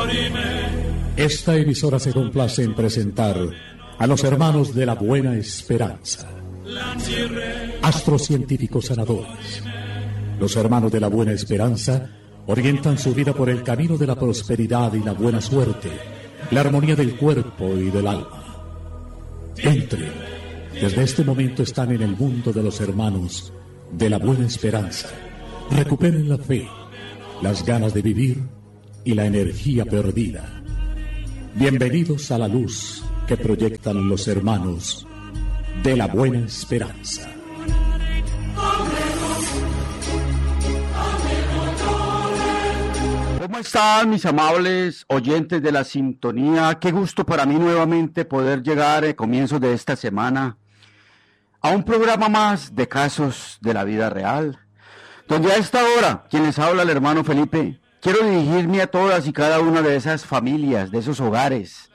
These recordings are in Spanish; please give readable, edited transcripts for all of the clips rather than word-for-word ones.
Esta emisora se complace en presentar a los hermanos de la Buena Esperanza, astrocientíficos sanadores. Los hermanos de la Buena Esperanza orientan su vida por el camino de la prosperidad y la buena suerte, la armonía del cuerpo y del alma. Entren, desde este momento están en el mundo de los hermanos de la Buena Esperanza. Recuperen la fe, las ganas de vivir y la energía perdida. Bienvenidos a la luz que proyectan los hermanos de la Buena Esperanza. ¿Cómo están mis amables oyentes de la sintonía? Qué gusto para mí nuevamente poder llegar a comienzos de esta semana a un programa más de casos de la vida real, donde a esta hora, quien les habla, el hermano Felipe, quiero dirigirme a todas y cada una de esas familias, de esos hogares,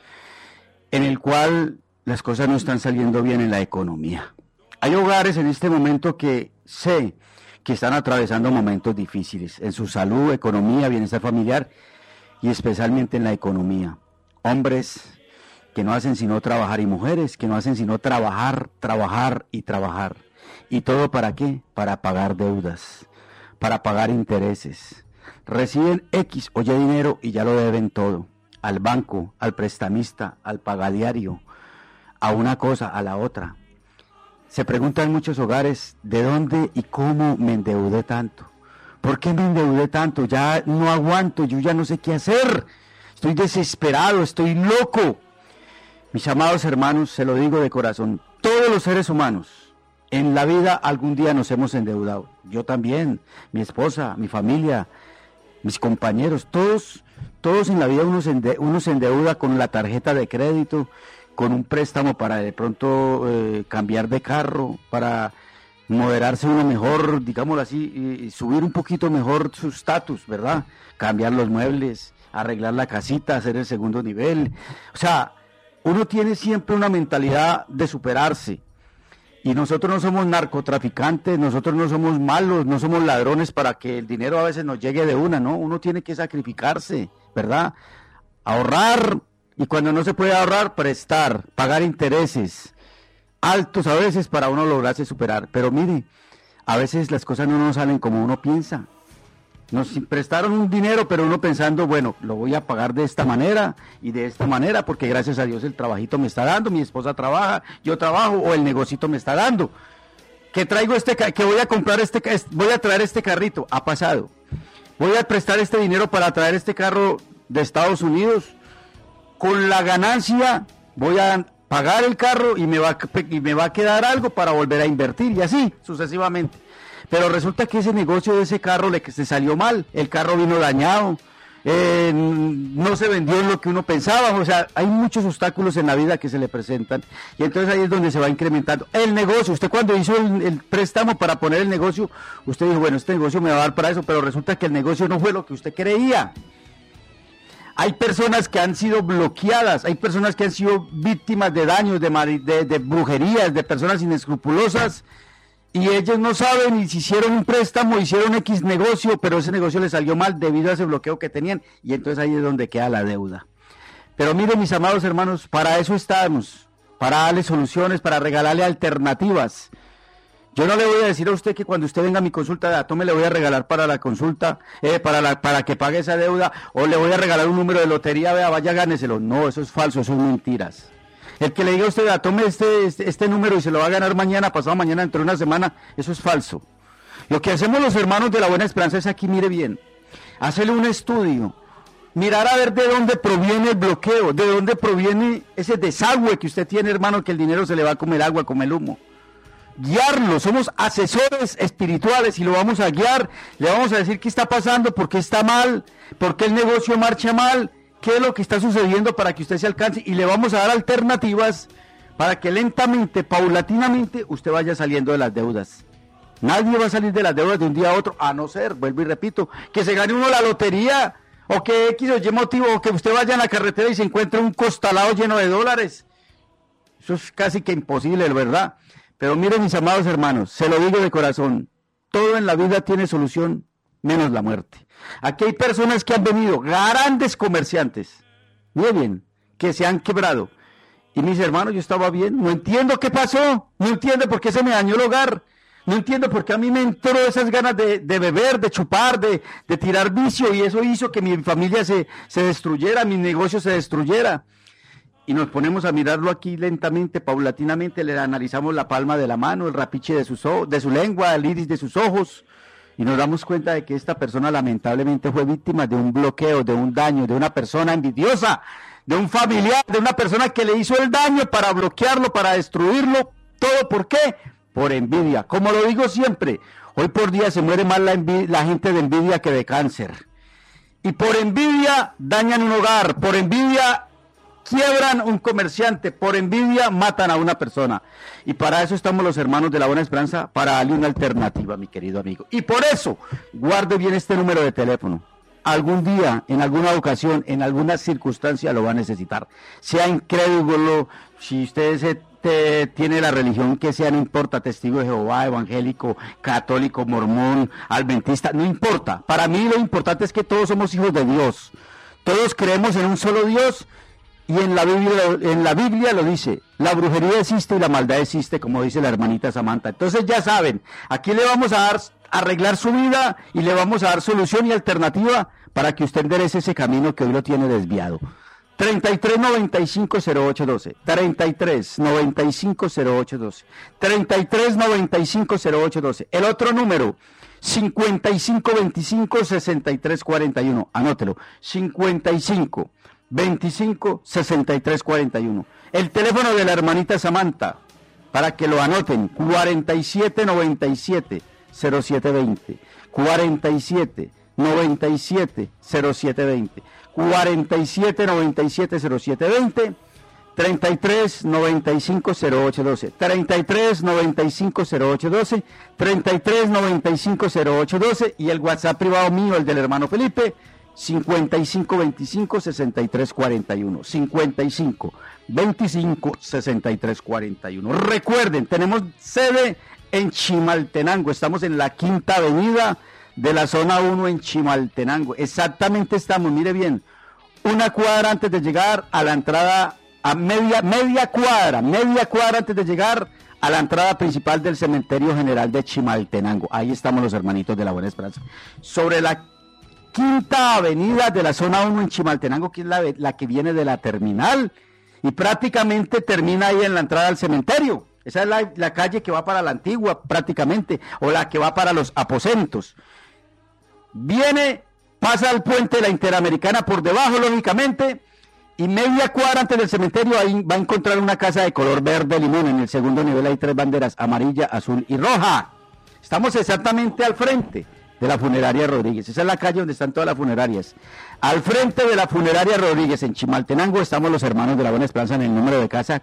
en el cual las cosas no están saliendo bien en la economía. Hay hogares en este momento que sé que están atravesando momentos difíciles en su salud, economía, bienestar familiar y especialmente en la economía. Hombres que no hacen sino trabajar y mujeres que no hacen sino trabajar, trabajar y trabajar. ¿Y todo para qué? Para pagar deudas, para pagar intereses. Reciben X o Y dinero y ya lo deben todo. Al banco, al prestamista, al pagadiario, a una cosa, a la otra. Se preguntan en muchos hogares, ¿de dónde y cómo me endeudé tanto? ¿Por qué me endeudé tanto? Ya no aguanto, yo ya no sé qué hacer. Estoy desesperado, estoy loco. Mis amados hermanos, se lo digo de corazón, todos los seres humanos en la vida algún día nos hemos endeudado. Yo también, mi esposa, mi familia, mis compañeros, todos en la vida uno se endeuda con la tarjeta de crédito, con un préstamo para de pronto cambiar de carro, para moderarse uno mejor, digámoslo así, y subir un poquito mejor su estatus, ¿verdad? Cambiar los muebles, arreglar la casita, hacer el segundo nivel. O sea, uno tiene siempre una mentalidad de superarse. Y nosotros no somos narcotraficantes, nosotros no somos malos, no somos ladrones para que el dinero a veces nos llegue de una, ¿no? Uno tiene que sacrificarse, ¿verdad? Ahorrar, y cuando no se puede ahorrar, prestar, pagar intereses altos a veces para uno lograrse superar. Pero mire, a veces las cosas no nos salen como uno piensa. Nos prestaron un dinero, pero uno pensando, bueno, lo voy a pagar de esta manera y de esta manera, porque gracias a Dios el trabajito me está dando, mi esposa trabaja, yo trabajo, o el negocito me está dando. Que traigo que voy a comprar voy a traer este carrito, ha pasado. Voy a prestar este dinero para traer este carro de Estados Unidos. Con la ganancia voy a pagar el carro y me va a quedar algo para volver a invertir, y así sucesivamente. Pero resulta que ese negocio de ese carro se salió mal, el carro vino dañado, no se vendió en lo que uno pensaba. O sea, hay muchos obstáculos en la vida que se le presentan, y entonces ahí es donde se va incrementando el negocio. Usted cuando hizo el préstamo para poner el negocio, usted dijo, bueno, este negocio me va a dar para eso, pero resulta que el negocio no fue lo que usted creía. Hay personas que han sido bloqueadas, hay personas que han sido víctimas de daños, de brujerías, de personas inescrupulosas, y ellos no saben, y si hicieron un préstamo, hicieron X negocio, pero ese negocio les salió mal debido a ese bloqueo que tenían, y entonces ahí es donde queda la deuda. Pero miren, mis amados hermanos, para eso estamos, para darle soluciones, para regalarle alternativas. Yo no le voy a decir a usted que cuando usted venga a mi consulta de Atome le voy a regalar para la consulta, para que pague esa deuda, o le voy a regalar un número de lotería, vea, vaya, gáneselo. No, eso es falso, eso es mentiras. El que le diga a usted, tome este número y se lo va a ganar mañana, pasado mañana, dentro de una semana, eso es falso. Lo que hacemos los hermanos de la Buena Esperanza es aquí, mire bien, hacerle un estudio, mirar a ver de dónde proviene el bloqueo, de dónde proviene ese desagüe que usted tiene, hermano, que el dinero se le va a comer agua, como el humo. Guiarlo, somos asesores espirituales y lo vamos a guiar, le vamos a decir qué está pasando, por qué está mal, por qué el negocio marcha mal, qué es lo que está sucediendo para que usted se alcance, y le vamos a dar alternativas para que lentamente, paulatinamente, usted vaya saliendo de las deudas. Nadie va a salir de las deudas de un día a otro, a no ser, vuelvo y repito, que se gane uno la lotería, o que X o Y motivo, o que usted vaya en la carretera y se encuentre un costalado lleno de dólares. Eso es casi que imposible, ¿verdad? Pero miren, mis amados hermanos, se lo digo de corazón, todo en la vida tiene solución, menos la muerte. Aquí hay personas que han venido, grandes comerciantes, muy bien, que se han quebrado. Y mis hermanos, yo estaba bien, no entiendo qué pasó, no entiendo por qué se me dañó el hogar, no entiendo por qué a mí me entró esas ganas de beber, de chupar, de tirar vicio, y eso hizo que mi familia se destruyera, mi negocio se destruyera. Y nos ponemos a mirarlo aquí lentamente, paulatinamente, le analizamos la palma de la mano, el rapiche de su lengua, el iris de sus ojos, y nos damos cuenta de que esta persona lamentablemente fue víctima de un bloqueo, de un daño, de una persona envidiosa, de un familiar, de una persona que le hizo el daño para bloquearlo, para destruirlo. ¿Todo por qué? Por envidia. Como lo digo siempre, hoy por día se muere más la gente de envidia que de cáncer. Y por envidia dañan un hogar, por envidia quiebran un comerciante, por envidia matan a una persona. Y para eso estamos los hermanos de la Buena Esperanza, para darle una alternativa, mi querido amigo. Y por eso, guarde bien este número de teléfono. Algún día, en alguna ocasión, en alguna circunstancia lo va a necesitar. Sea incrédulo, si usted tiene la religión que sea, no importa, testigo de Jehová, evangélico, católico, mormón, adventista, no importa. Para mí lo importante es que todos somos hijos de Dios. Todos creemos en un solo Dios. Y en la Biblia lo dice, la brujería existe y la maldad existe, como dice la hermanita Samantha. Entonces ya saben, aquí le vamos a arreglar su vida y le vamos a dar solución y alternativa para que usted enderece ese camino que hoy lo tiene desviado. 33950812, 33950812, 33950812. El otro número, 55256341, anótelo, 55256341. El teléfono de la hermanita Samantha, para que lo anoten, 4797-0720, 4797-0720, 4797-0720, 33950812, 33950812, 33950812, y el WhatsApp privado mío, el del hermano Felipe, 5525-6341, 5525-6341. Recuerden, tenemos sede en Chimaltenango, estamos en la Quinta Avenida de la zona 1 en Chimaltenango. Exactamente estamos, mire bien, una cuadra antes de llegar a la entrada, a media cuadra antes de llegar a la entrada principal del Cementerio General de Chimaltenango. Ahí estamos los hermanitos de la Buena Esperanza. Sobre la Quinta Avenida de la zona 1 en Chimaltenango, que es la que viene de la terminal, y prácticamente termina ahí en la entrada al cementerio. Esa es la calle que va para la Antigua, prácticamente, o la que va para los aposentos. Viene, pasa el puente de la Interamericana por debajo, lógicamente, y media cuadra antes del cementerio, ahí va a encontrar una casa de color verde limón. En el segundo nivel hay 3 banderas, amarilla, azul y roja. Estamos exactamente al frente de la funeraria Rodríguez. Esa es la calle donde están todas las funerarias. Al frente de la funeraria Rodríguez, en Chimaltenango, estamos los hermanos de la Buena Esperanza en el número de casa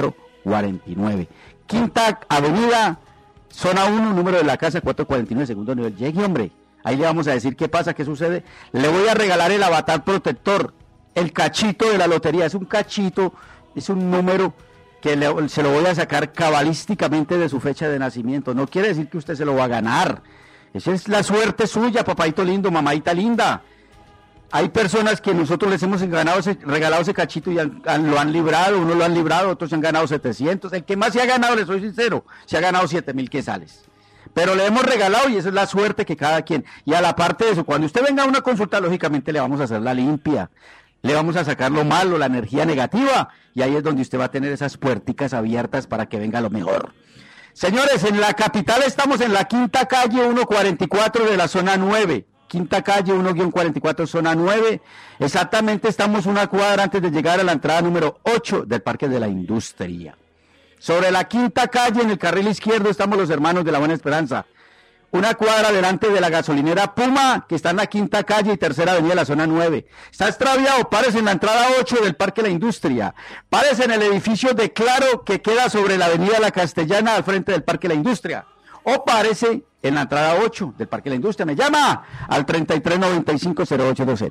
449. Quinta Avenida, zona 1, número de la casa 449, segundo nivel. Llegue, hombre. Ahí le vamos a decir qué pasa, qué sucede. Le voy a regalar el avatar protector, el cachito de la lotería. Es un cachito, es un número que se lo voy a sacar cabalísticamente de su fecha de nacimiento. No quiere decir que usted se lo va a ganar. Esa es la suerte suya, papaito lindo, mamadita linda. Hay personas que nosotros les hemos regalado ese cachito y lo han librado, unos lo han librado, otros se han ganado 700. El que más se ha ganado, les soy sincero, se ha ganado 7,000 quetzales. Pero le hemos regalado y esa es la suerte que cada quien. Y a la parte de eso, cuando usted venga a una consulta, lógicamente le vamos a hacer la limpia. Le vamos a sacar lo malo, la energía negativa. Y ahí es donde usted va a tener esas puerticas abiertas para que venga lo mejor. Señores, en la capital estamos en la Quinta Calle 144 de la zona 9. Quinta Calle 1-44, zona 9. Exactamente estamos una cuadra antes de llegar a la entrada número 8 del Parque de la Industria. Sobre la Quinta Calle, en el carril izquierdo, estamos los hermanos de la Buena Esperanza. Una cuadra delante de la gasolinera Puma, que está en la Quinta Calle y Tercera Avenida de la zona 9. Está extraviado, párese en la entrada 8 del Parque de la Industria. Párese en el edificio de Claro, que queda sobre la Avenida La Castellana, al frente del Parque de la Industria. O párese en la entrada 8 del Parque de la Industria. Me llama al 33950812.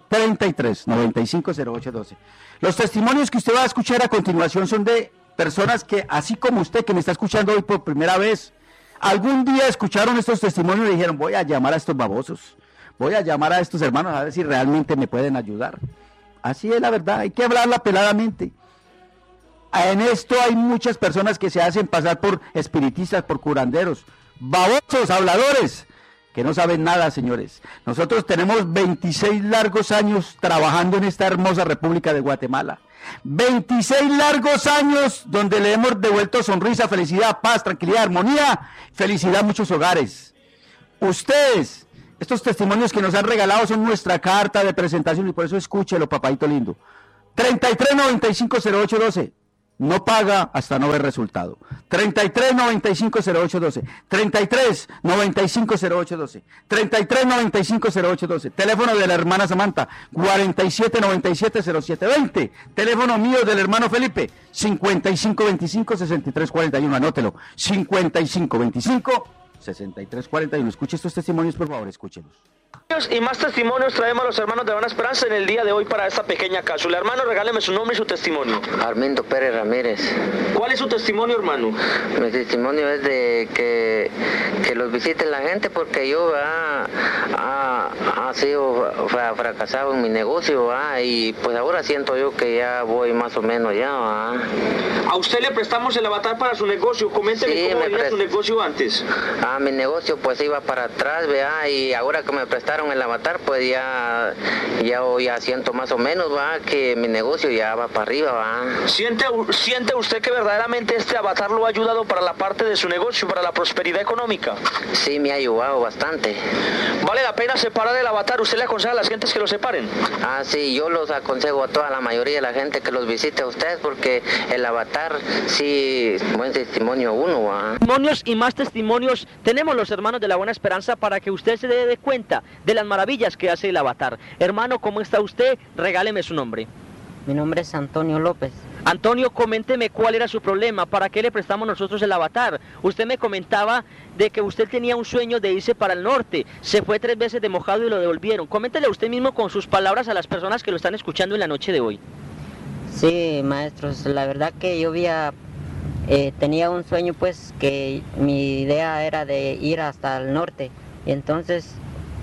33950812. Los testimonios que usted va a escuchar a continuación son de personas que, así como usted que me está escuchando hoy por primera vez, algún día escucharon estos testimonios y dijeron, voy a llamar a estos babosos, voy a llamar a estos hermanos a ver si realmente me pueden ayudar. Así es la verdad, hay que hablarla peladamente. En esto hay muchas personas que se hacen pasar por espiritistas, por curanderos, babosos, habladores, que no saben nada, señores. Nosotros tenemos 26 largos años trabajando en esta hermosa República de Guatemala. 26 largos años donde le hemos devuelto sonrisa, felicidad, paz, tranquilidad, armonía, felicidad a muchos hogares. Ustedes, estos testimonios que nos han regalado son nuestra carta de presentación y por eso escúchelo, papadito lindo. 33950812. No paga hasta no ver resultado. 33950812. 33950812. 33950812. Teléfono de la hermana Samantha 47970720. Teléfono mío del hermano Felipe 55256341. Anótelo. 55256341. Escuche estos testimonios, por favor, escúchelos. Y más testimonios traemos a los hermanos de Buena Esperanza en el día de hoy para esta pequeña cápsula. Hermano, regáleme su nombre y su testimonio. Armindo Pérez Ramírez. ¿Cuál es su testimonio, hermano? Mi testimonio es de que los visite la gente porque yo ha sido fracasado en mi negocio y pues ahora siento yo que ya voy más o menos ya. A usted le prestamos el avatar para su negocio. Coménteme sí, cómo venía su negocio antes. Mi negocio pues iba para atrás, y ahora que me prestaron el avatar, pues ya siento más o menos, que mi negocio ya va para arriba, ¿Siente usted que verdaderamente este avatar lo ha ayudado para la parte de su negocio, para la prosperidad económica? Sí, me ha ayudado bastante. ¿Vale la pena separar el avatar? ¿Usted le aconseja a las gentes que lo separen? Sí, yo los aconsejo a toda la mayoría de la gente que los visite a ustedes porque el avatar sí, buen testimonio uno, Testimonios y más testimonios tenemos los hermanos de la Buena Esperanza para que usted se dé cuenta de las maravillas que hace el avatar. Hermano, ¿cómo está usted? Regáleme su nombre. Mi nombre es Antonio López. Antonio, coménteme cuál era su problema, ¿para qué le prestamos nosotros el avatar? Usted me comentaba de que usted tenía un sueño de irse para el norte, se fue 3 veces de mojado y lo devolvieron. Coméntele usted mismo con sus palabras a las personas que lo están escuchando en la noche de hoy. Sí, maestros, la verdad que yo tenía un sueño, pues, que mi idea era de ir hasta el norte, y entonces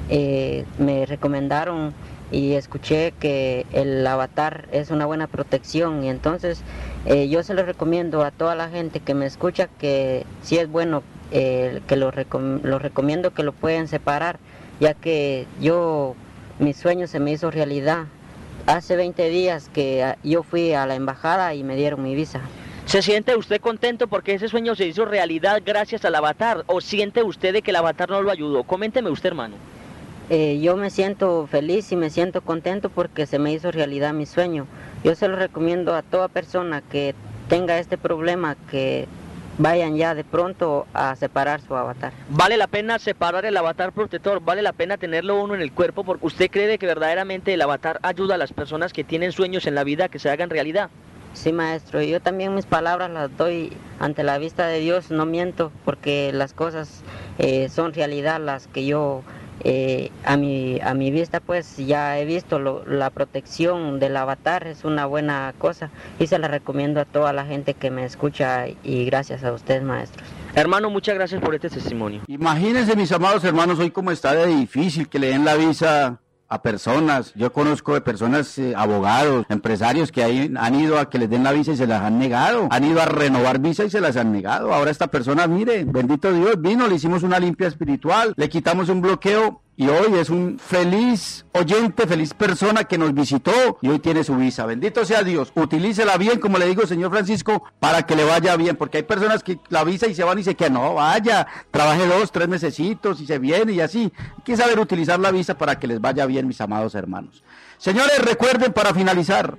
me recomendaron y escuché que el avatar es una buena protección, y entonces yo se lo recomiendo a toda la gente que me escucha que sí es bueno, que lo recomiendo que lo pueden separar, ya que mi sueño se me hizo realidad. Hace 20 días que yo fui a la embajada y me dieron mi visa. ¿Se siente usted contento porque ese sueño se hizo realidad gracias al avatar? ¿O siente usted de que el avatar no lo ayudó? Coménteme usted, hermano. Yo me siento feliz y me siento contento porque se me hizo realidad mi sueño. Yo se lo recomiendo a toda persona que tenga este problema, que vayan ya de pronto a separar su avatar. ¿Vale la pena separar el avatar protector? ¿Vale la pena tenerlo uno en el cuerpo? Porque usted cree que verdaderamente el avatar ayuda a las personas que tienen sueños en la vida que se hagan realidad. Sí, maestro, yo también mis palabras las doy ante la vista de Dios, no miento, porque las cosas son realidad, las que yo a mi vista pues ya he visto. La protección del avatar es una buena cosa y se la recomiendo a toda la gente que me escucha, y gracias a ustedes, maestros. Hermano, muchas gracias por este testimonio. Imagínense, mis amados hermanos, hoy cómo está de difícil que le den la visa a personas. Yo conozco de personas, abogados, empresarios que han ido a que les den la visa y se las han negado. Han ido a renovar visa y se las han negado. Ahora esta persona, mire, bendito Dios, vino, le hicimos una limpia espiritual, le quitamos un bloqueo y hoy es un feliz oyente, feliz persona que nos visitó y hoy tiene su visa. Bendito sea Dios. Utilícela bien, como le digo, señor Francisco, para que le vaya bien, porque hay personas que la visa y se van y se quedan. No, vaya, trabaje 2, 3 mesecitos y se viene y así. Hay que saber utilizar la visa para que les vaya bien, mis amados hermanos. Señores, recuerden para finalizar,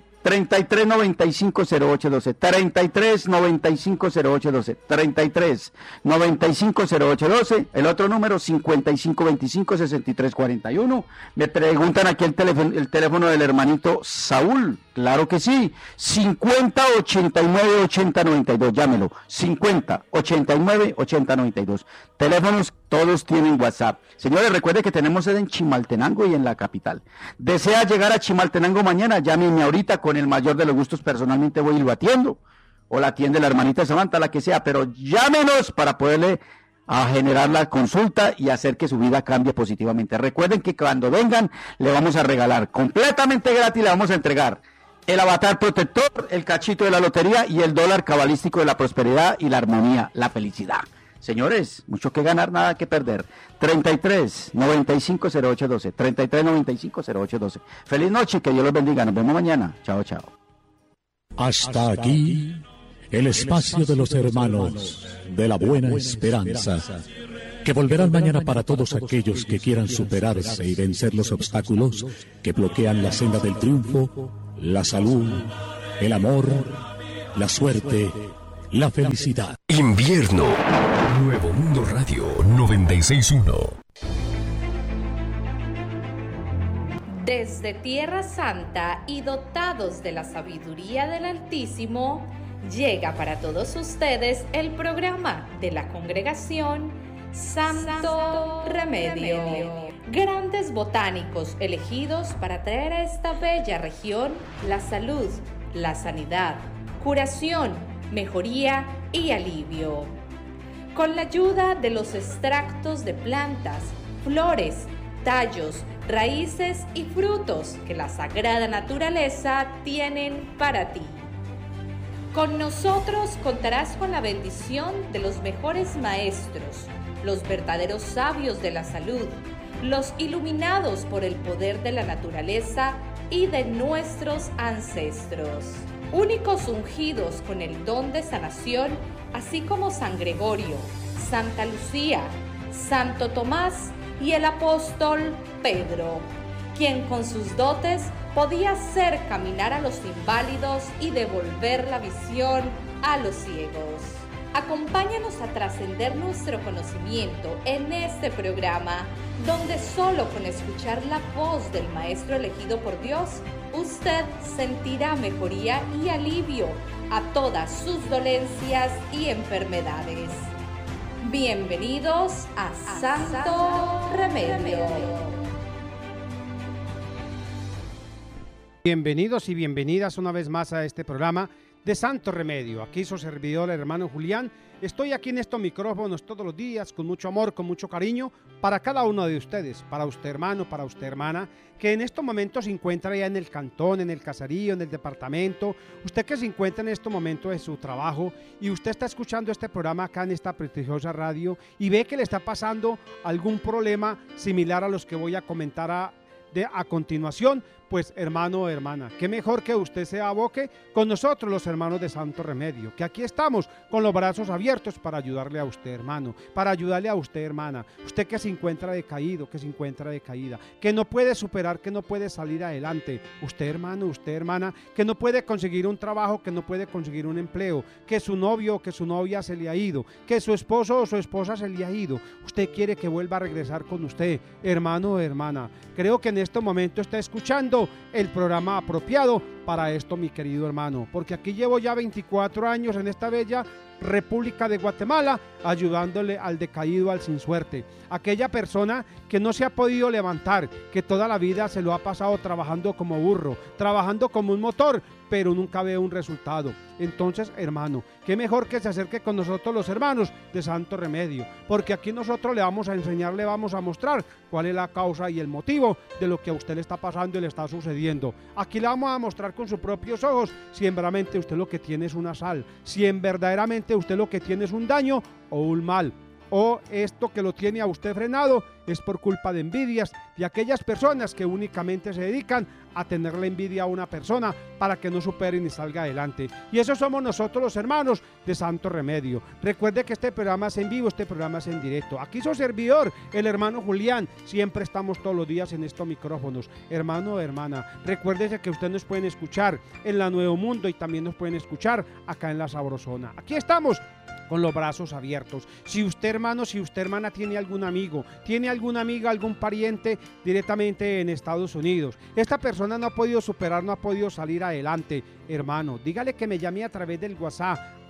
33950812, 33950812, 33950812, el otro número 55256341. Me preguntan aquí el teléfono del hermanito Saúl. Claro que sí, 50898092, llámelo, 50898092. Teléfonos, todos tienen WhatsApp. Señores, recuerde que tenemos sede en Chimaltenango y en la capital. ¿Desea llegar a Chimaltenango mañana? Llámeme ahorita, con el mayor de los gustos, personalmente voy y lo atiendo. O la atiende la hermanita Samantha, la que sea, pero llámenos para poderle a generar la consulta y hacer que su vida cambie positivamente. Recuerden que cuando vengan le vamos a regalar completamente gratis, le vamos a entregar el avatar protector, el cachito de la lotería y el dólar cabalístico de la prosperidad y la armonía, la felicidad. Señores, mucho que ganar, nada que perder. 33-95-0812, 33-95-0812. Feliz noche, que Dios los bendiga. Nos vemos mañana. Chao, chao. Hasta aquí el espacio de los hermanos de la Buena Esperanza, que volverán mañana para todos aquellos que quieran superarse y vencer los obstáculos que bloquean la senda del triunfo, la salud, el amor, la suerte, la felicidad. Invierno. Nuevo Mundo Radio 96.1. Desde Tierra Santa y dotados de la sabiduría del Altísimo, llega para todos ustedes el programa de la congregación Santo Remedio. Grandes botánicos elegidos para traer a esta bella región la salud, la sanidad, curación, mejoría y alivio. Con la ayuda de los extractos de plantas, flores, tallos, raíces y frutos que la sagrada naturaleza tienen para ti. Con nosotros contarás con la bendición de los mejores maestros, los verdaderos sabios de la salud, los iluminados por el poder de la naturaleza y de nuestros ancestros. Únicos ungidos con el don de sanación, así como San Gregorio, Santa Lucía, Santo Tomás y el apóstol Pedro, quien con sus dotes podía hacer caminar a los inválidos y devolver la visión a los ciegos. Acompáñanos a trascender nuestro conocimiento en este programa, donde solo con escuchar la voz del Maestro elegido por Dios, usted sentirá mejoría y alivio a todas sus dolencias y enfermedades. Bienvenidos a Santo Remedio. Bienvenidos y bienvenidas una vez más a este programa de Santo Remedio. Aquí su servidor, el hermano Julián. Estoy aquí en estos micrófonos todos los días con mucho amor, con mucho cariño para cada uno de ustedes, para usted hermano, para usted hermana, que en estos momentos se encuentra ya en el cantón, en el caserío, en el departamento, usted que se encuentra en estos momentos de su trabajo y usted está escuchando este programa acá en esta prestigiosa radio y ve que le está pasando algún problema similar a los que voy a comentar a continuación, pues hermano o hermana, qué mejor que usted se aboque con nosotros los hermanos de Santo Remedio, que aquí estamos con los brazos abiertos para ayudarle a usted hermano, para ayudarle a usted hermana, usted que se encuentra decaído, que se encuentra decaída, que no puede superar, que no puede salir adelante, usted hermano, usted hermana, que no puede conseguir un trabajo, que no puede conseguir un empleo, que su novio o que su novia se le ha ido, que su esposo o su esposa se le ha ido, usted quiere que vuelva a regresar con usted, hermano o hermana. Creo que en este momento está escuchando el programa apropiado para esto, mi querido hermano, porque aquí llevo ya 24 años en esta bella República de Guatemala, ayudándole al decaído, al sin suerte, aquella persona que no se ha podido levantar, que toda la vida se lo ha pasado trabajando como burro, trabajando como un motor, pero nunca ve un resultado. Entonces, hermano, qué mejor que se acerque con nosotros los hermanos de Santo Remedio, porque aquí nosotros le vamos a enseñar, le vamos a mostrar cuál es la causa y el motivo de lo que a usted le está pasando y le está sucediendo. Aquí le vamos a mostrar con sus propios ojos si verdaderamente usted lo que tiene es una sal, si verdaderamente usted lo que tiene es un daño o un mal, o esto que lo tiene a usted frenado es por culpa de envidias de aquellas personas que únicamente se dedican a tenerle envidia a una persona para que no supere ni salga adelante. Y eso somos nosotros los hermanos de Santo Remedio. Recuerde que este programa es en vivo, este programa es en directo. Aquí su servidor, el hermano Julián, siempre estamos todos los días en estos micrófonos. Hermano o hermana, recuérdese que ustedes nos pueden escuchar en la Nuevo Mundo y también nos pueden escuchar acá en la Sabrosona. Aquí estamos con los brazos abiertos. Si usted hermano, si usted hermana tiene algún amigo, tiene alguna amiga, algún pariente directamente en Estados Unidos, esta persona no ha podido superar, no ha podido salir adelante, hermano, dígale que me llame a través del WhatsApp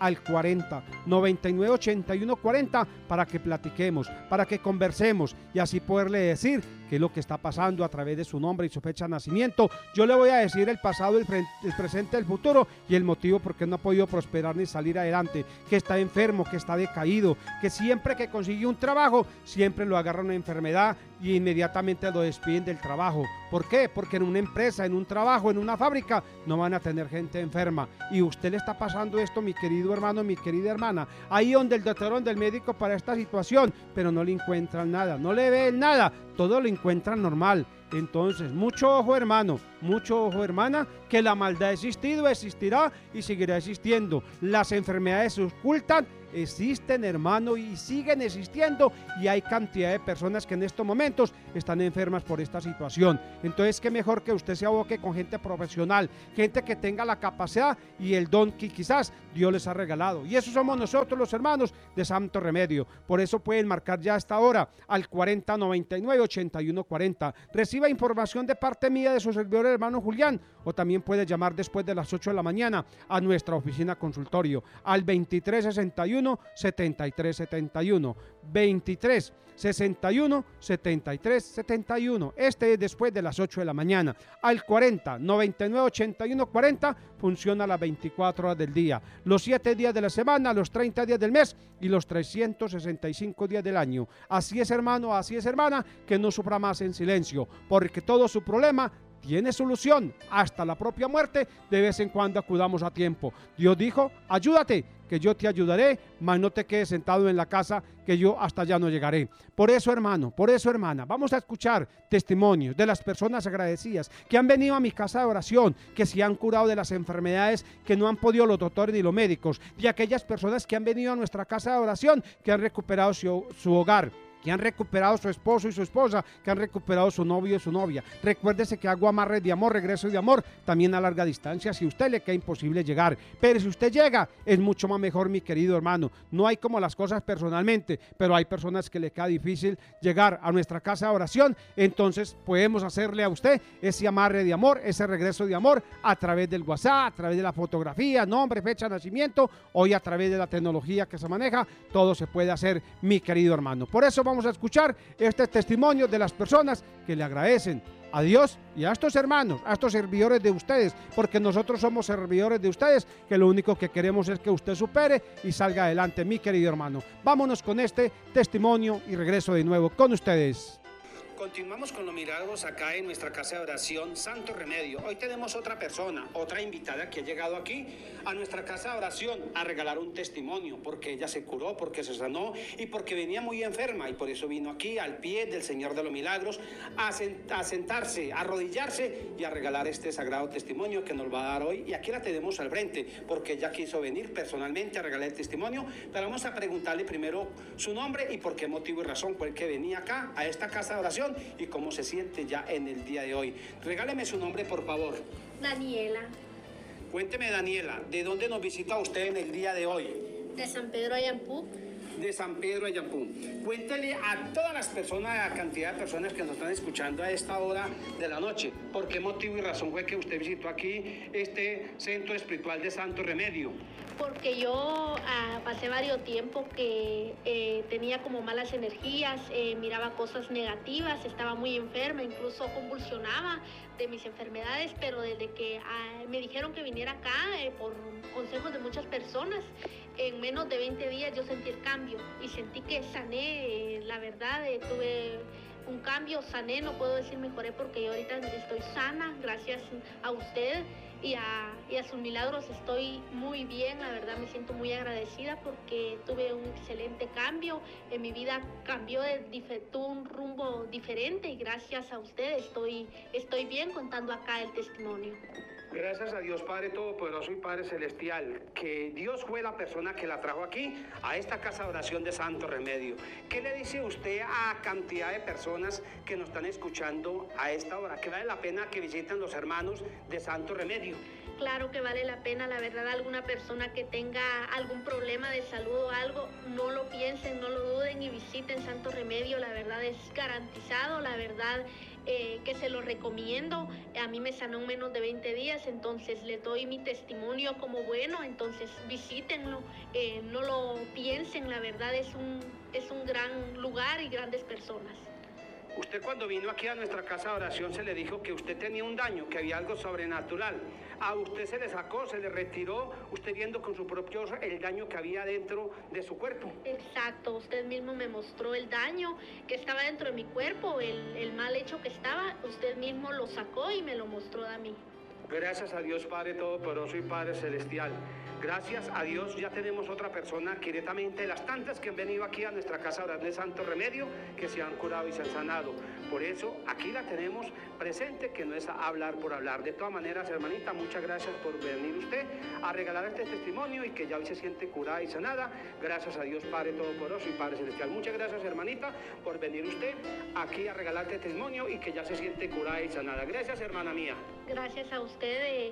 al 40 99 81 40 para que platiquemos, para que conversemos y así poderle decir qué es lo que está pasando a través de su nombre y su fecha de nacimiento. Yo le voy a decir el pasado, el presente, el futuro y el motivo por qué no ha podido prosperar ni salir adelante, que está enfermo, que está decaído, que siempre que consigue un trabajo, siempre lo agarra una enfermedad y inmediatamente lo despiden del trabajo. ¿Por qué? Porque en una empresa, en un trabajo, en una fábrica, no van a tener gente enferma. Y usted le está pasando esto, mi querido hermano, mi querida hermana, ahí donde el doctor, donde el médico para esta situación, pero no le encuentran nada, no le ven nada, todo lo encuentran normal. Entonces, mucho ojo, hermano, mucho ojo, hermana, que la maldad ha existido, existirá y seguirá existiendo. Las enfermedades se ocultan, existen, hermano, y siguen existiendo, y hay cantidad de personas que en estos momentos están enfermas por esta situación. Entonces, qué mejor que usted se aboque con gente profesional, gente que tenga la capacidad y el don que quizás Dios les ha regalado. Y eso somos nosotros, los hermanos de Santo Remedio. Por eso pueden marcar ya hasta ahora al 40 99 81 40. Reciba información de parte mía, de su servidor hermano Julián, o también puede llamar después de las 8 de la mañana a nuestra oficina consultorio al 2361 7371 23 61 73 71. Este es después de las 8 de la mañana. Al 40 99 81 40 funciona a las 24 horas del día, los 7 días de la semana, los 30 días del mes y los 365 días del año. Así es, hermano, así es, hermana, que no sufra más en silencio, porque todo su problema tiene solución, hasta la propia muerte. De vez en cuando acudamos a tiempo. Dios dijo: ayúdate, que yo te ayudaré, mas no te quedes sentado en la casa, que yo hasta allá no llegaré. Por eso, hermano, por eso, hermana, vamos a escuchar testimonios de las personas agradecidas que han venido a mi casa de oración, que se han curado de las enfermedades que no han podido los doctores ni los médicos, y aquellas personas que han venido a nuestra casa de oración, que han recuperado su hogar, que han recuperado su esposo y su esposa, que han recuperado su novio y su novia. Recuérdese que hago amarres de amor, regreso de amor, también a larga distancia, si a usted le queda imposible llegar. Pero si usted llega, es mucho más mejor, mi querido hermano. No hay como las cosas personalmente, pero hay personas que le queda difícil llegar a nuestra casa de oración. Entonces podemos hacerle a usted ese amarre de amor, ese regreso de amor, a través del WhatsApp, a través de la fotografía, nombre, fecha de nacimiento, hoy a través de la tecnología que se maneja. Todo se puede hacer, mi querido hermano. Por eso vamos a escuchar este testimonio de las personas que le agradecen a Dios y a estos hermanos, a estos servidores de ustedes, porque nosotros somos servidores de ustedes, que lo único que queremos es que usted supere y salga adelante, mi querido hermano. Vámonos con este testimonio y regreso de nuevo con ustedes. Continuamos con los milagros acá en nuestra casa de oración Santo Remedio. Hoy tenemos otra persona, otra invitada que ha llegado aquí a nuestra casa de oración a regalar un testimonio, porque ella se curó, porque se sanó y porque venía muy enferma, y por eso vino aquí al pie del Señor de los Milagros a sentarse, a arrodillarse y a regalar este sagrado testimonio que nos va a dar hoy. Y aquí la tenemos al frente porque ella quiso venir personalmente a regalar el testimonio, pero vamos a preguntarle primero su nombre y por qué motivo y razón fue el que venía acá a esta casa de oración y cómo se siente ya en el día de hoy. Regáleme su nombre, por favor. Daniela. Cuénteme, Daniela, ¿de dónde nos visita usted en el día de hoy? De San Pedro Ayampú. De San Pedro Ayampú. Cuéntele a todas las personas, a la cantidad de personas que nos están escuchando a esta hora de la noche, ¿por qué motivo y razón fue que usted visitó aquí este centro espiritual de Santo Remedio? Porque yo pasé varios tiempos que tenía como malas energías, miraba cosas negativas, estaba muy enferma, incluso convulsionaba de mis enfermedades, pero desde que me dijeron que viniera acá, por consejos de muchas personas, en menos de 20 días yo sentí el cambio y sentí que sané, la verdad, tuve un cambio, sané, no puedo decir mejoré porque yo ahorita estoy sana, gracias a usted y a sus milagros estoy muy bien, la verdad me siento muy agradecida porque tuve un excelente cambio, en mi vida cambió, tuvo un rumbo diferente y gracias a usted estoy bien contando acá el testimonio. Gracias a Dios Padre Todopoderoso y Padre Celestial, que Dios fue la persona que la trajo aquí, a esta casa de oración de Santo Remedio. ¿Qué le dice usted a cantidad de personas que nos están escuchando a esta hora? ¿Que vale la pena que visiten los hermanos de Santo Remedio? Claro que vale la pena, la verdad, alguna persona que tenga algún problema de salud o algo, no lo piensen, no lo duden y visiten Santo Remedio, la verdad es garantizado, la verdad que se lo recomiendo. A mí me sanó en menos de 20 días, entonces les doy mi testimonio como bueno, entonces visítenlo, no lo piensen, la verdad es un gran lugar y grandes personas. Usted cuando vino aquí a nuestra casa de oración se le dijo que usted tenía un daño, que había algo sobrenatural. A usted se le sacó, se le retiró, usted viendo con su propio ojo el daño que había dentro de su cuerpo. Exacto, usted mismo me mostró el daño que estaba dentro de mi cuerpo, el mal hecho que estaba, usted mismo lo sacó y me lo mostró a mí. Gracias a Dios Padre Todopoderoso y Padre Celestial. Gracias a Dios ya tenemos otra persona que directamente de las tantas que han venido aquí a nuestra casa de Santo Remedio que se han curado y se han sanado. Por eso aquí la tenemos presente, que no es hablar por hablar. De todas maneras, hermanita, muchas gracias por venir usted a regalar este testimonio y que ya hoy se siente curada y sanada. Gracias a Dios Padre Todopoderoso y Padre Celestial. Muchas gracias, hermanita, por venir usted aquí a regalar este testimonio y que ya se siente curada y sanada. Gracias, hermana mía. Gracias a usted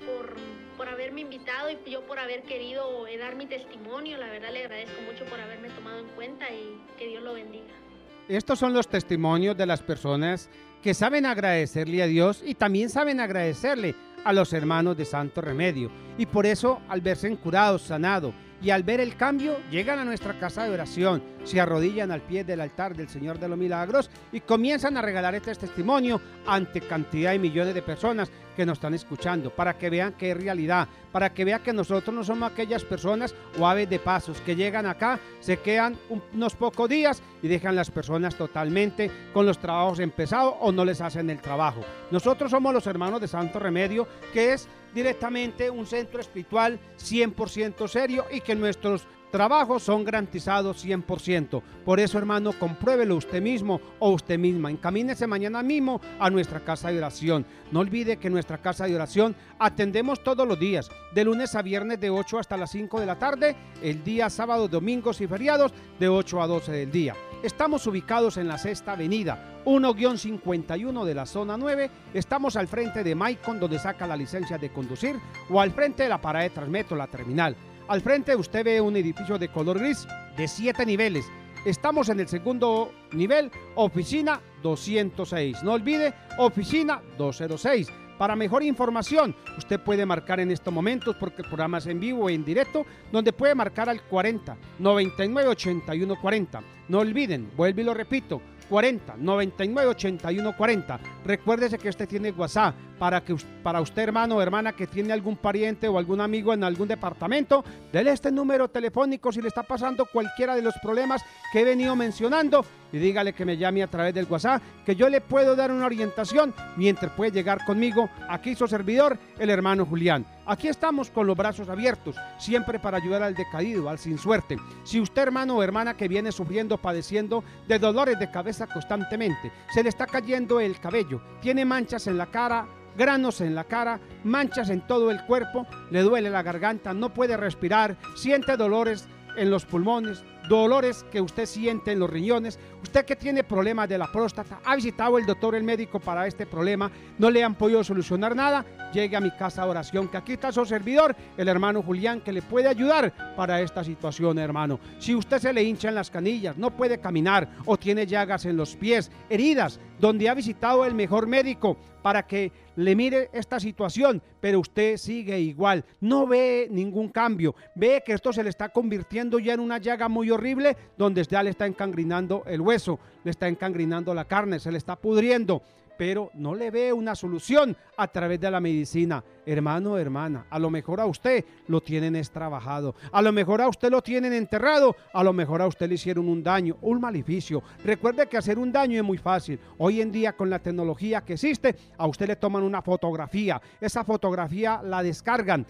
por haberme invitado y yo por haber querido dar mi testimonio. La verdad le agradezco mucho por haberme tomado en cuenta y que Dios lo bendiga. Estos son los testimonios de las personas que saben agradecerle a Dios y también saben agradecerle a los hermanos de Santo Remedio. Y por eso, al verse curados, sanados y al ver el cambio, llegan a nuestra casa de oración, se arrodillan al pie del altar del Señor de los Milagros y comienzan a regalar este testimonio ante cantidad de millones de personas que nos están escuchando, para que vean que es realidad, para que vean que nosotros no somos aquellas personas o aves de pasos que llegan acá, se quedan unos pocos días y dejan las personas totalmente con los trabajos empezados o no les hacen el trabajo. Nosotros somos los hermanos de Santo Remedio, que es directamente un centro espiritual 100% serio y que nuestros trabajos son garantizados 100%. Por eso, hermano, compruébelo usted mismo o usted misma. Encamínese mañana mismo a nuestra casa de oración. No olvide que en nuestra casa de oración atendemos todos los días, de lunes a viernes de 8 hasta las 5 de la tarde, el día sábado, domingos y feriados de 8 a 12 del día. Estamos ubicados en la Sexta Avenida, 1-51 de la zona 9. Estamos al frente de Maicon, donde saca la licencia de conducir, o al frente de la parada de Transmetro, la terminal. Al frente usted ve un edificio de color gris de 7 niveles. Estamos en el segundo nivel, oficina 206. No olvide, oficina 206. Para mejor información, usted puede marcar en estos momentos, porque el programa es en vivo e en directo, donde puede marcar al 40 99 81 40. No olviden, vuelvo y lo repito, 40 99 81 40. Recuérdese que usted tiene WhatsApp para usted, hermano o hermana, que tiene algún pariente o algún amigo en algún departamento. Dele este número telefónico si le está pasando cualquiera de los problemas que he venido mencionando y dígale que me llame a través del WhatsApp, que yo le puedo dar una orientación mientras puede llegar conmigo. Aquí su servidor, el hermano Julián. Aquí estamos con los brazos abiertos, siempre para ayudar al decaído, al sin suerte. Si usted, hermano o hermana, que viene sufriendo, padeciendo de dolores de cabeza constantemente, se le está cayendo el cabello, tiene manchas en la cara, granos en la cara, manchas en todo el cuerpo, le duele la garganta, no puede respirar, siente dolores en los pulmones, dolores que usted siente en los riñones, usted que tiene problemas de la próstata, ha visitado el doctor, el médico para este problema, no le han podido solucionar nada, llegue a mi casa de oración, que aquí está su servidor, el hermano Julián, que le puede ayudar para esta situación, hermano. Si usted se le hinchan las canillas, no puede caminar o tiene llagas en los pies, heridas, donde ha visitado el mejor médico para que le mire esta situación, pero usted sigue igual, no ve ningún cambio, ve que esto se le está convirtiendo ya en una llaga muy horrible, donde ya le está encangrinando el hueso, le está encangrinando la carne, se le está pudriendo, pero no le ve una solución a través de la medicina. Hermano, hermana, a lo mejor a usted lo tienen trabajado, a lo mejor a usted lo tienen enterrado, a lo mejor a usted le hicieron un daño, un maleficio. Recuerde que hacer un daño es muy fácil. Hoy en día, con la tecnología que existe, a usted le toman una fotografía, esa fotografía la descargan,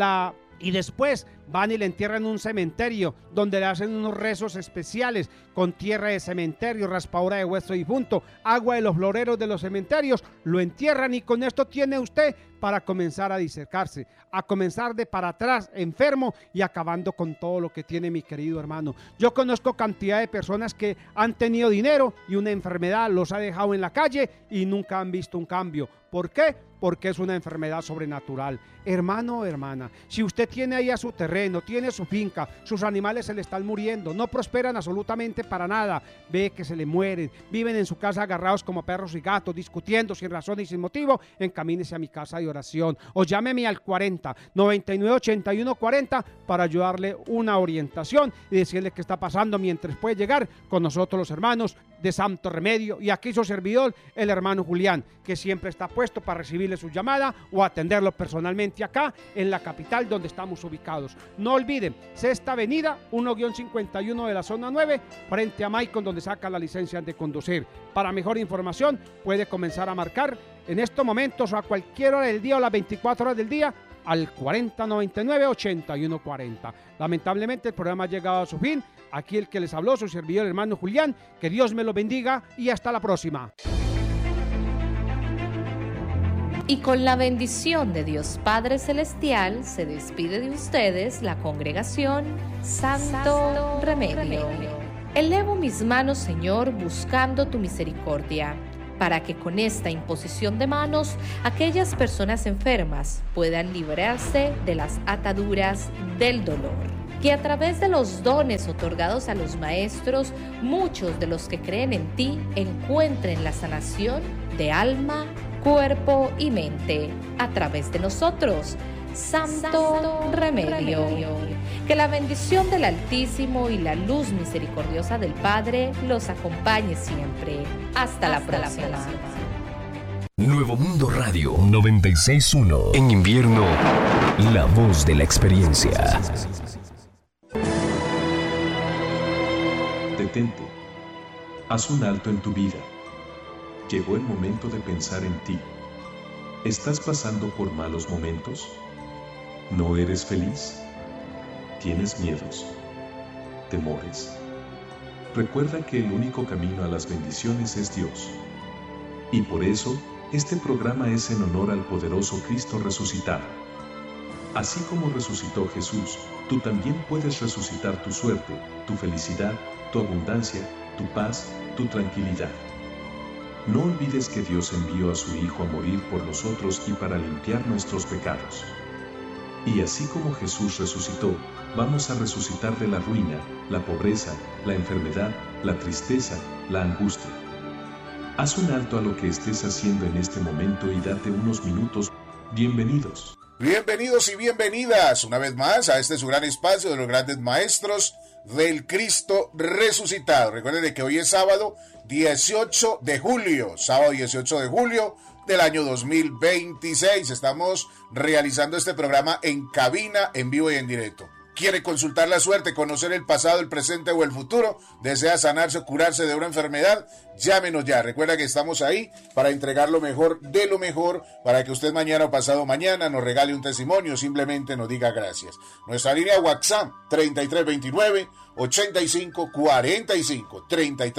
y después van y le entierran en un cementerio donde le hacen unos rezos especiales con tierra de cementerio, raspadura de hueso difunto, agua de los floreros de los cementerios, lo entierran y con esto tiene usted para comenzar a disecarse, a comenzar de para atrás, enfermo y acabando con todo lo que tiene, mi querido hermano. Yo conozco cantidad de personas que han tenido dinero y una enfermedad los ha dejado en la calle y nunca han visto un cambio. ¿Por qué? porque es una enfermedad sobrenatural. Hermano o hermana, si usted tiene ahí a su terreno, tiene su finca, sus animales se le están muriendo, no prosperan absolutamente para nada, ve que se le mueren, viven en su casa agarrados como perros y gatos, discutiendo sin razón y sin motivo, encamínese a mi casa de oración o llámeme al 40 99 81 40 para ayudarle una orientación y decirle qué está pasando mientras puede llegar con nosotros los hermanos de Santo Remedio, y aquí su servidor, el hermano Julián, que siempre está puesto para recibirle su llamada o atenderlo personalmente acá en la capital donde estamos ubicados. No olviden, Sexta Avenida 1-51 de la zona 9, frente a Maicon, donde saca la licencia de conducir. Para mejor información puede comenzar a marcar en estos momentos o a cualquier hora del día o las 24 horas del día al 4099-8140. Lamentablemente el programa ha llegado a su fin. Aquí el que les habló, su servidor, el hermano Julián. Que Dios me lo bendiga y hasta la próxima. Y con la bendición de Dios Padre Celestial se despide de ustedes la congregación Santo Remedio. Elevo mis manos, Señor, buscando tu misericordia, para que con esta imposición de manos aquellas personas enfermas puedan librarse de las ataduras del dolor. Que a través de los dones otorgados a los maestros, muchos de los que creen en ti encuentren la sanación de alma, cuerpo y mente a través de nosotros, Santo Remedio. Que la bendición del Altísimo y la luz misericordiosa del Padre los acompañe siempre. Hasta la próxima. Nuevo Mundo Radio 96.1. En invierno, la voz de la experiencia. Detente. Haz un alto en tu vida. Llegó el momento de pensar en ti. ¿Estás pasando por malos momentos? ¿No eres feliz? ¿Tienes miedos? ¿Temores? Recuerda que el único camino a las bendiciones es Dios. Y por eso, este programa es en honor al poderoso Cristo resucitado. Así como resucitó Jesús, tú también puedes resucitar tu suerte, tu felicidad, tu abundancia, tu paz, tu tranquilidad. No olvides que Dios envió a su Hijo a morir por nosotros y para limpiar nuestros pecados. Y así como Jesús resucitó, vamos a resucitar de la ruina, la pobreza, la enfermedad, la tristeza, la angustia. Haz un alto a lo que estés haciendo en este momento y date unos minutos. Bienvenidos. Bienvenidos y bienvenidas una vez más a este su gran espacio de los grandes maestros del Cristo resucitado. Recuerden que hoy es sábado 18 de julio, sábado 18 de julio del año 2026. Estamos realizando este programa en cabina, en vivo y en directo. ¿Quiere consultar la suerte, conocer el pasado, el presente o el futuro? ¿Desea sanarse o curarse de una enfermedad? Llámenos ya. Recuerda que estamos ahí para entregar lo mejor de lo mejor, para que usted mañana o pasado mañana nos regale un testimonio, simplemente nos diga gracias. Nuestra línea WhatsApp 3329-8545,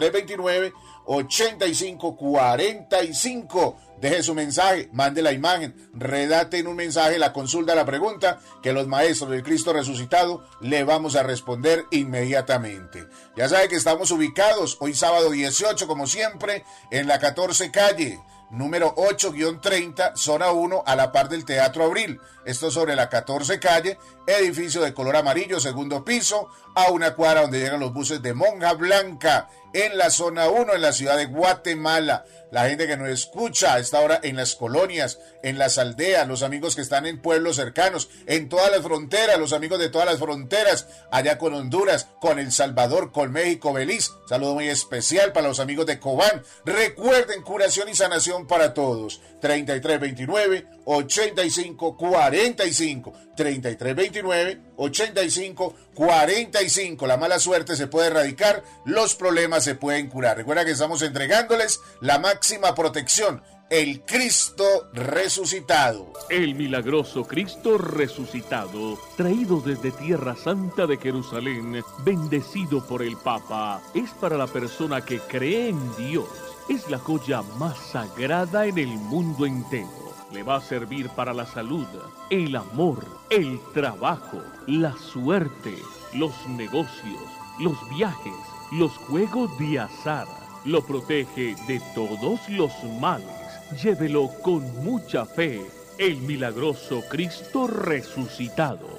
3329-8545. Deje su mensaje, mande la imagen, redacte en un mensaje la consulta, la pregunta, que los maestros del Cristo resucitado le vamos a responder inmediatamente. Ya sabe que estamos ubicados hoy sábado 18, como siempre, en la 14 calle, número 8-30, zona 1, a la par del Teatro Abril. Esto sobre la 14 calle, edificio de color amarillo, segundo piso, a una cuadra donde llegan los buses de Monja Blanca, en la zona 1, en la ciudad de Guatemala. La gente que nos escucha a esta hora en las colonias, en las aldeas, los amigos que están en pueblos cercanos, en todas las fronteras, los amigos de todas las fronteras, allá con Honduras, con El Salvador, con México, Belice. Saludo muy especial para los amigos de Cobán. Recuerden, curación y sanación para todos. 3329-8545, 3329-8545. La mala suerte se puede erradicar, los problemas se pueden curar. Recuerda que estamos entregándoles la máxima protección, el Cristo resucitado. El milagroso Cristo resucitado, traído desde Tierra Santa de Jerusalén, bendecido por el Papa, es para la persona que cree en Dios. Es la joya más sagrada en el mundo entero. Le va a servir para la salud, el amor, el trabajo, la suerte, los negocios, los viajes, los juegos de azar. Lo protege de todos los males. Llévelo con mucha fe, el milagroso Cristo resucitado.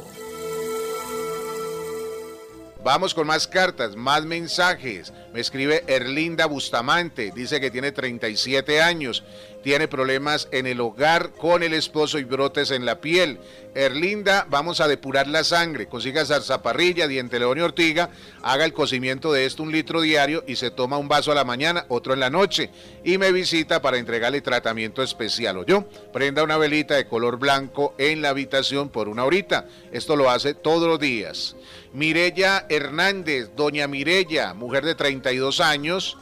Vamos con más cartas, más mensajes. Me escribe Erlinda Bustamante, dice que tiene 37 años, tiene problemas en el hogar con el esposo y brotes en la piel. Erlinda, vamos a depurar la sangre, consiga zarzaparrilla, diente león y ortiga, haga el cocimiento de esto 1 litro diario y se toma un vaso a la mañana, otro en la noche, y me visita para entregarle tratamiento especial. ¿Oyó? Prenda una velita de color blanco en la habitación por 1 horita, esto lo hace todos los días. Mireya Hernández, doña Mireya, mujer de 32 años,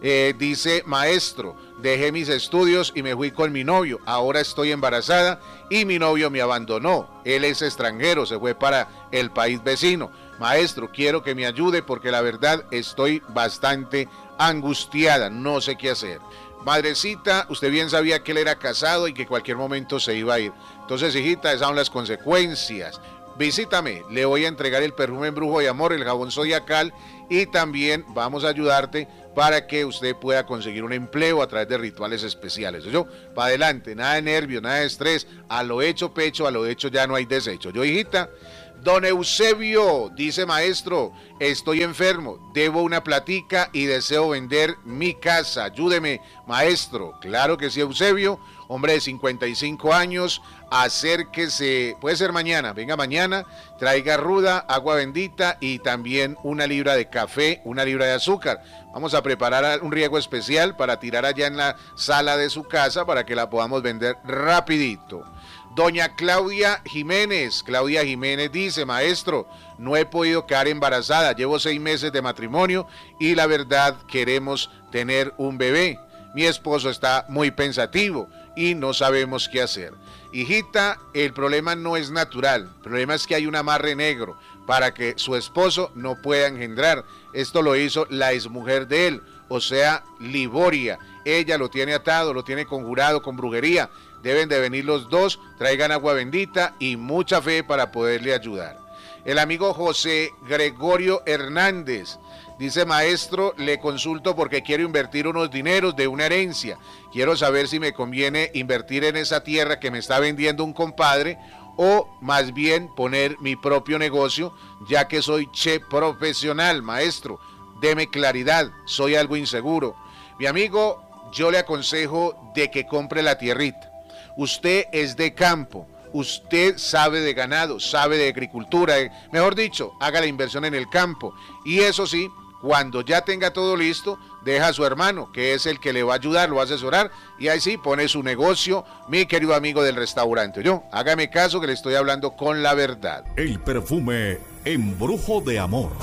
dice: maestro, dejé mis estudios y me fui con mi novio, ahora estoy embarazada y mi novio me abandonó, él es extranjero, se fue para el país vecino. Maestro, quiero que me ayude porque la verdad estoy bastante angustiada, no sé qué hacer. Madrecita, usted bien sabía que él era casado y que cualquier momento se iba a ir. Entonces, hijita, esas son las consecuencias. Visítame, le voy a entregar el perfume Embrujo de Amor, el jabón zodiacal, y también vamos a ayudarte para que usted pueda conseguir un empleo a través de rituales especiales. Yo, para adelante, nada de nervios, nada de estrés, a lo hecho pecho, a lo hecho ya no hay desecho. Yo, hijita. Don Eusebio dice: maestro, estoy enfermo, debo una platica y deseo vender mi casa, ayúdeme, maestro. Claro que sí, Eusebio, hombre de 55 años, acérquese, puede ser mañana, venga mañana, traiga ruda, agua bendita y también 1 libra de café, 1 libra de azúcar. Vamos a preparar un riego especial para tirar allá en la sala de su casa para que la podamos vender rapidito. Doña Claudia Jiménez dice: maestro, no he podido quedar embarazada, llevo 6 meses de matrimonio y la verdad queremos tener un bebé. Mi esposo está muy pensativo y no sabemos qué hacer. Hijita, el problema no es natural, el problema es que hay un amarre negro para que su esposo no pueda engendrar. Esto lo hizo la exmujer de él, o sea, Liboria. Ella lo tiene atado, lo tiene conjurado con brujería. Deben de venir los dos, traigan agua bendita y mucha fe para poderle ayudar. El amigo José Gregorio Hernández dice: maestro, le consulto porque quiero invertir unos dineros de una herencia. Quiero saber si me conviene invertir en esa tierra que me está vendiendo un compadre o más bien poner mi propio negocio, ya que soy chef profesional. Maestro, deme claridad, soy algo inseguro. Mi amigo, yo le aconsejo de que compre la tierrita. Usted es de campo, usted sabe de ganado, sabe de agricultura, mejor dicho, haga la inversión en el campo. Y eso sí, cuando ya tenga todo listo, deja a su hermano, que es el que le va a ayudar, lo va a asesorar, y ahí sí pone su negocio, mi querido amigo del restaurante. Yo, hágame caso que le estoy hablando con la verdad. El perfume Embrujo de Amor.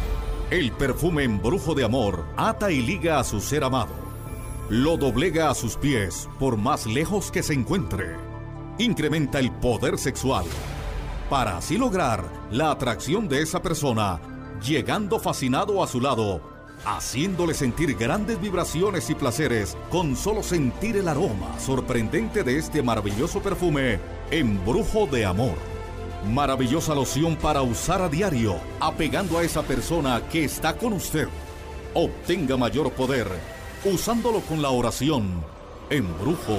El perfume Embrujo de Amor ata y liga a su ser amado. Lo doblega a sus pies por más lejos que se encuentre. Incrementa el poder sexual para así lograr la atracción de esa persona, llegando fascinado a su lado, haciéndole sentir grandes vibraciones y placeres con solo sentir el aroma sorprendente de este maravilloso perfume Embrujo de Amor. Maravillosa loción para usar a diario, apegando a esa persona que está con usted. Obtenga mayor poder usándolo con la oración Embrujo,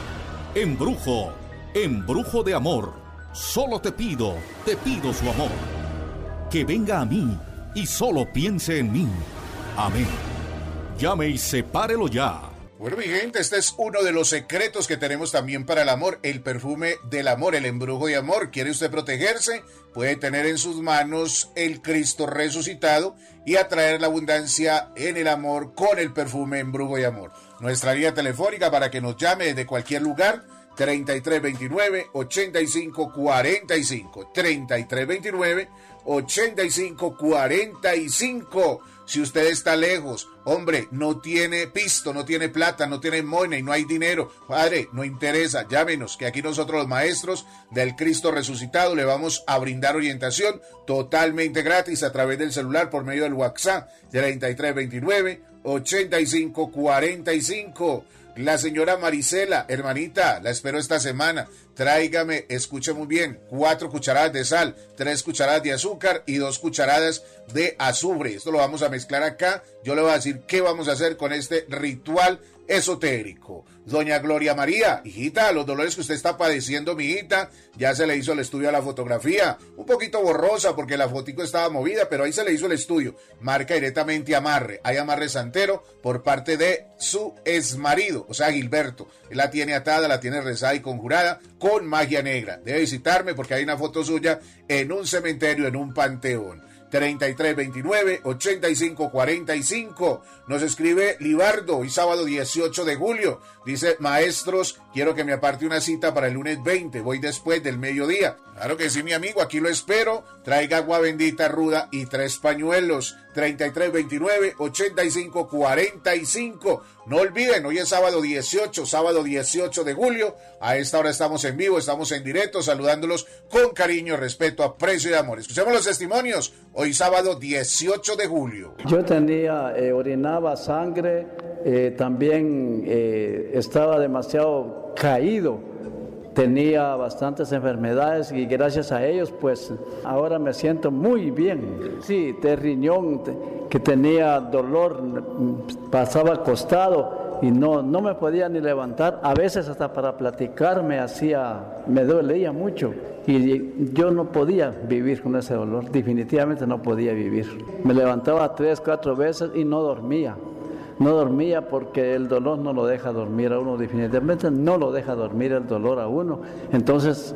embrujo, embrujo de amor. Solo te pido su amor. Que venga a mí y solo piense en mí. Amén. Llame y sepárelo ya. Bueno, mi gente, este es uno de los secretos que tenemos también para el amor, el perfume del amor, el embrujo de amor. ¿Quiere usted protegerse? Puede tener en sus manos el Cristo resucitado y atraer la abundancia en el amor con el perfume embrujo de amor. Nuestra línea telefónica para que nos llame desde cualquier lugar, 3329-8545, 3329-8545. Si usted está lejos, hombre, no tiene pisto, no tiene plata, no tiene money, no hay dinero, padre, no interesa, llámenos, que aquí nosotros los maestros del Cristo resucitado le vamos a brindar orientación totalmente gratis a través del celular por medio del WhatsApp, 3329-8545. La señora Marisela, hermanita, la espero esta semana, tráigame, escuche muy bien, 4 cucharadas de sal, 3 cucharadas de azúcar y 2 cucharadas de azufre. Esto lo vamos a mezclar acá. Yo le voy a decir qué vamos a hacer con este ritual esotérico. Doña Gloria María, hijita, los dolores que usted está padeciendo, mi hijita, ya se le hizo el estudio a la fotografía, un poquito borrosa porque la fotico estaba movida, pero ahí se le hizo el estudio. Marca directamente amarre, hay amarre santero por parte de su exmarido, o sea, Gilberto. Él la tiene atada, la tiene rezada y conjurada con magia negra. Debe visitarme porque hay una foto suya en un cementerio, en un panteón. 3329-8545. Nos escribe Libardo, hoy sábado 18 de julio. Dice, maestros, quiero que me aparte una cita para el lunes 20, voy después del mediodía. Claro que sí, mi amigo, aquí lo espero. Traiga agua bendita ruda y 3 pañuelos. 3329-8545. No olviden, hoy es sábado 18 de julio. A esta hora estamos en vivo, estamos en directo, saludándolos con cariño, respeto, aprecio y amor. Escuchemos los testimonios. Hoy sábado 18 de julio. Yo tenía, orinaba sangre, también estaba demasiado caído, tenía bastantes enfermedades y gracias a ellos pues ahora me siento muy bien. Sí, de riñón, que tenía dolor, pasaba acostado y no me podía ni levantar, a veces hasta para platicar me dolía mucho. Y yo no podía vivir con ese dolor, definitivamente no podía vivir. Me levantaba 3, 4 veces y no dormía. No dormía porque el dolor no lo deja dormir a uno, definitivamente no lo deja dormir el dolor a uno. Entonces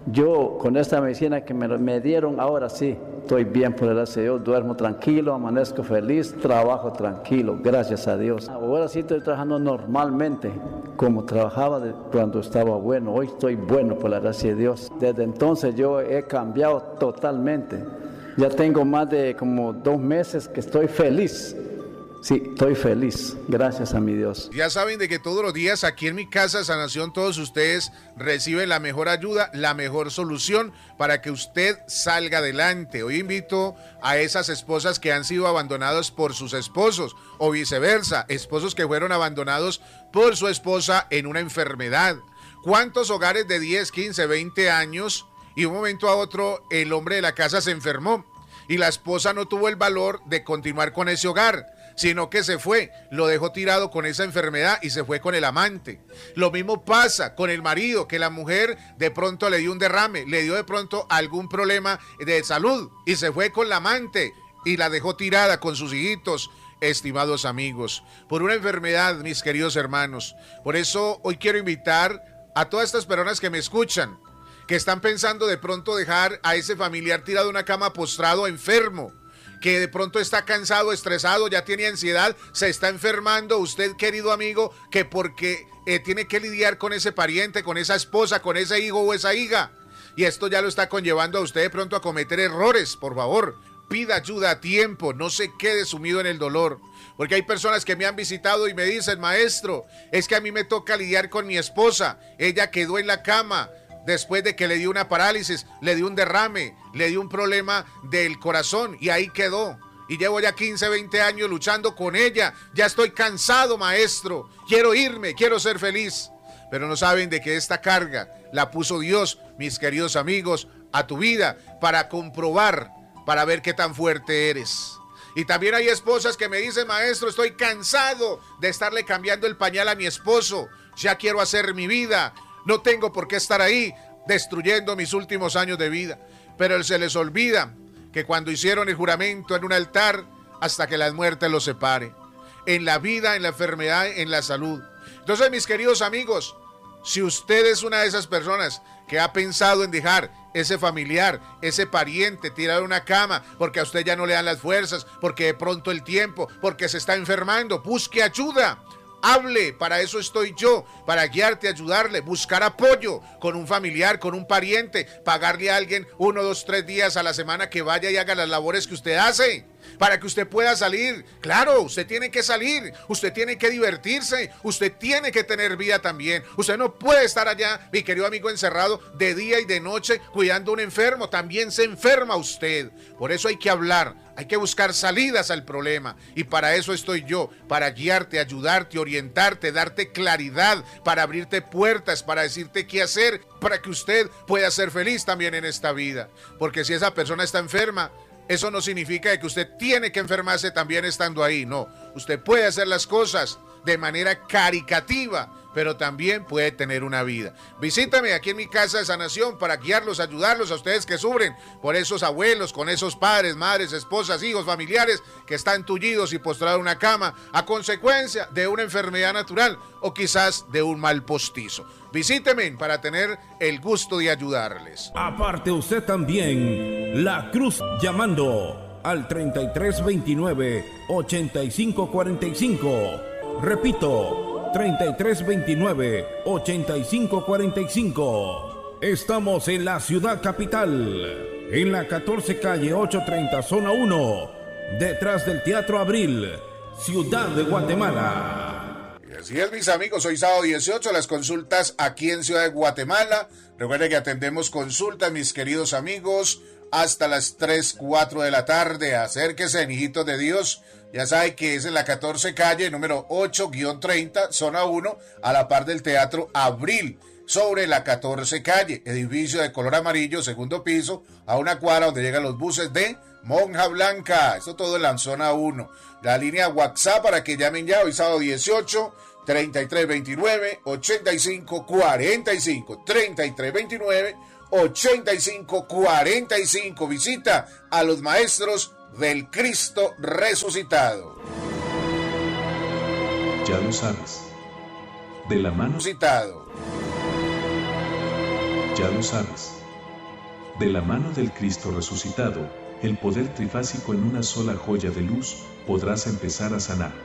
yo con esta medicina que me dieron, ahora sí, estoy bien por el gracia de Dios, duermo tranquilo, amanezco feliz, trabajo tranquilo, gracias a Dios. Ahora sí estoy trabajando normalmente, como trabajaba cuando estaba bueno, hoy estoy bueno por la gracia de Dios. Desde entonces yo he cambiado totalmente, ya tengo más de como 2 meses que estoy feliz. Sí, estoy feliz, gracias a mi Dios. Ya saben de que todos los días aquí en mi casa Sanación todos ustedes reciben la mejor ayuda, la mejor solución para que usted salga adelante. Hoy invito a esas esposas que han sido abandonadas por sus esposos o viceversa, esposos que fueron abandonados por su esposa en una enfermedad. ¿Cuántos hogares de 10, 15, 20 años y de un momento a otro el hombre de la casa se enfermó y la esposa no tuvo el valor de continuar con ese hogar, sino que se fue, lo dejó tirado con esa enfermedad y se fue con el amante? Lo mismo pasa con el marido, que la mujer de pronto le dio un derrame, le dio de pronto algún problema de salud y se fue con la amante y la dejó tirada con sus hijitos. Estimados amigos, por una enfermedad, mis queridos hermanos. Por eso hoy quiero invitar a todas estas personas que me escuchan, que están pensando de pronto dejar a ese familiar tirado en una cama postrado, enfermo, que de pronto está cansado, estresado, ya tiene ansiedad, se está enfermando. Usted, querido amigo, que porque tiene que lidiar con ese pariente, con esa esposa, con ese hijo o esa hija, y esto ya lo está conllevando a usted de pronto a cometer errores. Por favor, pida ayuda a tiempo, no se quede sumido en el dolor. Porque hay personas que me han visitado y me dicen, maestro, es que a mí me toca lidiar con mi esposa, ella quedó en la cama después de que le dio una parálisis, le dio un derrame, le dio un problema del corazón y ahí quedó. Y llevo ya 15, 20 años luchando con ella. Ya estoy cansado, maestro. Quiero irme, quiero ser feliz. Pero no saben de que esta carga la puso Dios, mis queridos amigos, a tu vida para comprobar, para ver qué tan fuerte eres. Y también hay esposas que me dicen, maestro, estoy cansado de estarle cambiando el pañal a mi esposo. Ya quiero hacer mi vida. No tengo por qué estar ahí destruyendo mis últimos años de vida. Pero se les olvida que cuando hicieron el juramento en un altar, hasta que la muerte los separe. En la vida, en la enfermedad, en la salud. Entonces, mis queridos amigos, si usted es una de esas personas que ha pensado en dejar ese familiar, ese pariente tirado en una cama, porque a usted ya no le dan las fuerzas, porque de pronto el tiempo, porque se está enfermando, busque ayuda. Hable, para eso estoy yo, para guiarte, ayudarle, buscar apoyo con un familiar, con un pariente, pagarle a alguien 1, 2, 3 días a la semana que vaya y haga las labores que usted hace. para que usted pueda salir. Claro, usted tiene que salir, usted tiene que divertirse, usted tiene que tener vida también. Usted no puede estar allá, mi querido amigo, encerrado de día y de noche cuidando a un enfermo. También se enferma usted. Por eso hay que hablar, hay que buscar salidas al problema. Y para eso estoy yo, para guiarte, ayudarte, orientarte, darte claridad, para abrirte puertas, para decirte qué hacer, para que usted pueda ser feliz también en esta vida. Porque si esa persona está enferma, eso no significa que usted tiene que enfermarse también estando ahí. No, usted puede hacer las cosas de manera caritativa, pero también puede tener una vida. Visítame aquí en mi casa de sanación para guiarlos, ayudarlos a ustedes que sufren por esos abuelos, con esos padres, madres, esposas, hijos, familiares que están tullidos y postrados en una cama a consecuencia de una enfermedad natural o quizás de un mal postizo. Visíteme para tener el gusto de ayudarles. Aparte usted también, La Cruz llamando al 3329-8545. Repito, 3329-8545. Estamos en la ciudad capital, en la 14 calle 830, zona 1, detrás del Teatro Abril, Ciudad de Guatemala. Así es, mis amigos, hoy sábado 18, las consultas aquí en Ciudad de Guatemala. Recuerden que atendemos consultas, mis queridos amigos, hasta las 3, 4 de la tarde. Acérquese, hijitos de Dios. Ya sabe que es en la 14 calle, número 8-30, zona 1, a la par del Teatro Abril, sobre la 14 calle, edificio de color amarillo, segundo piso, a una cuadra donde llegan los buses de Monja Blanca. Esto todo en la zona 1. La línea WhatsApp para que llamen ya hoy sábado 18, 3329-8545, 3329-8545. Visita a los maestros del Cristo resucitado. Ya lo sabes. De la mano resucitado. Ya lo sabes. De la mano del Cristo resucitado, el poder trifásico en una sola joya de luz, podrás empezar a sanar.